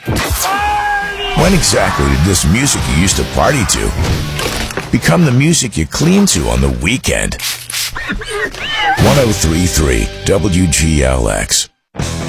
When exactly did this music you used to party to become the music you clean to on the weekend? 103.3 WGLX.